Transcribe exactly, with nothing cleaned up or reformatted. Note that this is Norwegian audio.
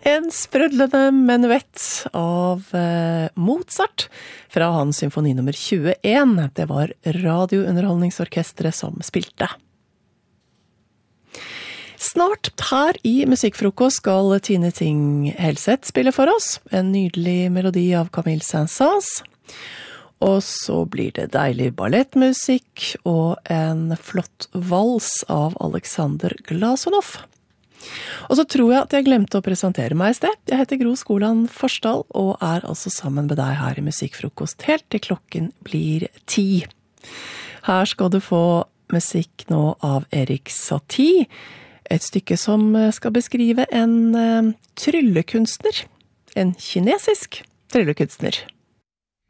En sprudlende menuett av eh, Mozart fra hans symfoni nummer tjueen. Det var Radiounderholdningsorkestret som spilte. Snart her i Musikkfrokost skal Tine Ting Helseth spille for oss. En nydelig melodi av Camille Saint-Saëns. Og så blir det deilig ballettmusikk og en flott vals av Alexander Glazunov. Og så tror jeg at jeg glemte å presentere meg i sted. Jeg heter Gro Skoland Forsdal og er altså sammen med deg her i Musikkfrokost helt til klokken blir ti. Her skal du få musikk nå av Erik Satie. Et stykke som skal beskrive en uh, tryllekunstner. En kinesisk tryllekunstner.